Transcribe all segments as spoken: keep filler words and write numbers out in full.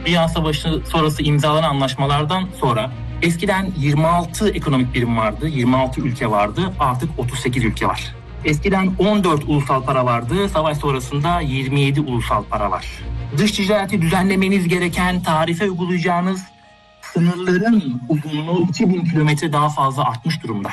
Dünya Savaşı sonrası imzalanan anlaşmalardan sonra eskiden yirmi altı ekonomik birim vardı, yirmi altı ülke vardı, artık otuz sekiz ülke var. Eskiden on dört ulusal para vardı, savaş sonrasında yirmi yedi ulusal para var. Dış ticareti düzenlemeniz gereken, tarife uygulayacağınız sınırların uzunluğu iki bin kilometre daha fazla artmış durumda.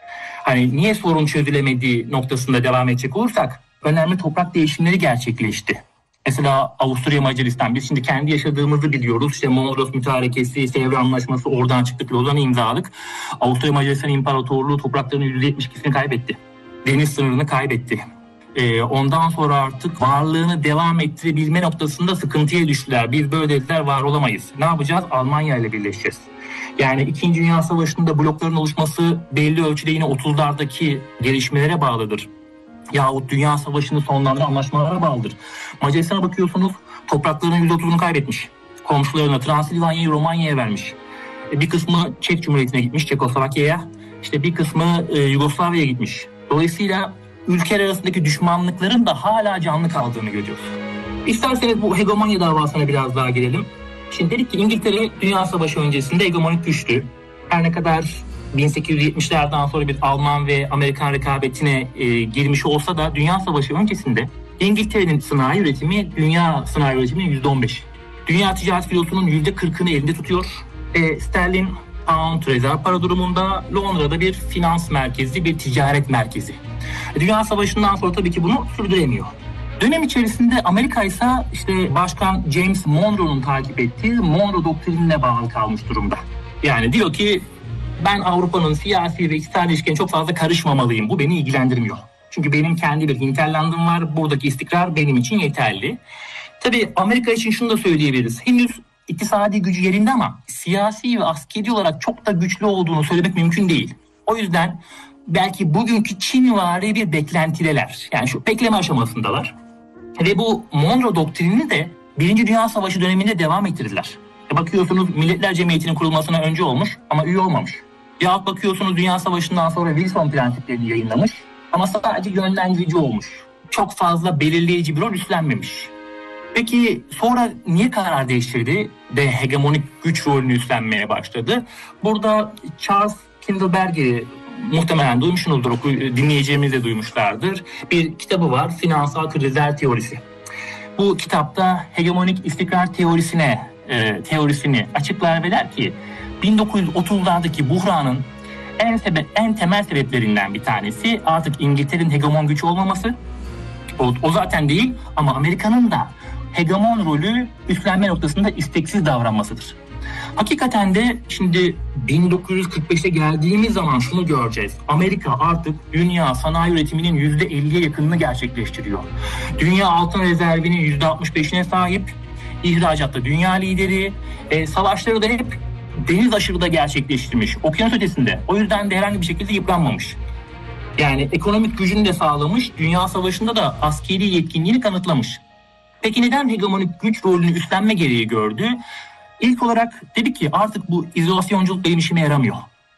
Hani niye sorun çözülemediği noktasında devam edecek olursak, önemli toprak değişimleri gerçekleşti. Mesela Avusturya Macaristan, biz şimdi kendi yaşadığımızı biliyoruz. İşte Mondros Mütarekesi, Sevr Anlaşması, oradan çıktık, Lozan'ı imzaladık. Avusturya Macaristan İmparatorluğu topraklarının yüzde yetmiş ikisini kaybetti. Deniz sınırını kaybetti. Ee, ondan sonra artık varlığını devam ettirebilme noktasında sıkıntıya düştüler. Biz böyle dediler, var olamayız. Ne yapacağız? Almanya ile birleşeceğiz. Yani İkinci Dünya Savaşı'nda blokların oluşması belli ölçüde yine otuzlardaki gelişmelere bağlıdır. Yahut Dünya Savaşı'nı sonlandıran anlaşmalara bağlıdır. Macaristan'a bakıyorsunuz, topraklarının yüzde otuzunu kaybetmiş. Komşularına, Transilvanya'yı Romanya'ya vermiş. Bir kısmı Çek Cumhuriyeti'ne gitmiş, Çekoslovakya'ya. İşte bir kısmı e, Yugoslavya'ya gitmiş. Dolayısıyla ülkeler arasındaki düşmanlıkların da hala canlı kaldığını görüyoruz. İsterseniz bu hegemonya davasına biraz daha girelim. Şimdi dedik ki İngiltere Dünya Savaşı öncesinde hegemonik güçtü. Her ne kadar bin sekiz yüz yetmişlerden sonra bir Alman ve Amerikan rekabetine e, girmiş olsa da Dünya Savaşı öncesinde İngiltere'nin sanayi üretimi dünya sanayi üretiminin yüzde on beş. Dünya ticaret filosunun yüzde kırkını elinde tutuyor. E, sterlin, pound, rezerv para durumunda Londra'da bir finans merkezi, bir ticaret merkezi. Dünya Savaşı'ndan sonra tabii ki bunu sürdüremiyor. Dönem içerisinde Amerika ise işte Başkan James Monroe'nun takip ettiği Monroe doktrinine bağlı kalmış durumda. Yani diyor ki ben Avrupa'nın siyasi ve iktisadi ilişkilerine çok fazla karışmamalıyım. Bu beni ilgilendirmiyor. Çünkü benim kendi bir hinterlandım var. Buradaki istikrar benim için yeterli. Tabii Amerika için şunu da söyleyebiliriz. Henüz iktisadi gücü yerinde ama siyasi ve askeri olarak çok da güçlü olduğunu söylemek mümkün değil. O yüzden belki bugünkü Çinvari bir beklentideler. Yani şu bekleme aşamasındalar. Ve bu Monroe doktrinini de Birinci Dünya Savaşı döneminde devam ettirdiler. E bakıyorsunuz Milletler Cemiyeti'nin kurulmasına önce olmuş ama üye olmamış. Yahut bakıyorsunuz Dünya Savaşı'ndan sonra Wilson prensiplerini yayınlamış ama sadece yönlendirici olmuş. Çok fazla belirleyici bir rol üstlenmemiş. Peki sonra niye karar değiştirdi de hegemonik güç rolünü üstlenmeye başladı? Burada Charles Kindleberger'i muhtemelen duymuşsunuzdur, dinleyeceğimiz de duymuşlardır. Bir kitabı var, Finansal Krizler Teorisi. Bu kitapta hegemonik istikrar teorisine e, teorisini açıklar ve der ki bin dokuz yüz otuzlardaki buhranın en, sebe- en temel sebeplerinden bir tanesi artık İngiltere'nin hegemon güç olmaması. O, o zaten değil ama Amerika'nın da hegemon rolü üstlenme noktasında isteksiz davranmasıdır. Hakikaten de şimdi bin dokuz yüz kırk beşe geldiğimiz zaman şunu göreceğiz. Amerika artık dünya sanayi üretiminin yüzde elliye yakınını gerçekleştiriyor. Dünya altın rezervinin yüzde altmış beşine sahip, ihracatta dünya lideri, e, savaşları da hep deniz aşırıda gerçekleştirmiş, okyanus ötesinde. O yüzden de herhangi bir şekilde yıpranmamış. Yani ekonomik gücünü de sağlamış, dünya savaşında da askeri yetkinliğini kanıtlamış. Peki neden hegemonik güç rolünü üstlenme gereği gördü? İlk olarak dedi ki artık bu izolasyonculuk benim işime yaramıyor.